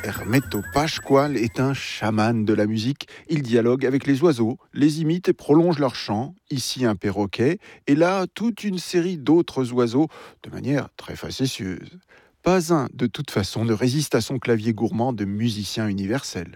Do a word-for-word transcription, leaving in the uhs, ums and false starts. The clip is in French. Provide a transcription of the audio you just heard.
Hermeto Pascual est un chaman de la musique. Il dialogue avec les oiseaux, les imite et prolonge leur chant. Ici un perroquet, et là toute une série d'autres oiseaux, de manière très facétieuse. Pas un, de toute façon, ne résiste à son clavier gourmand de musicien universel.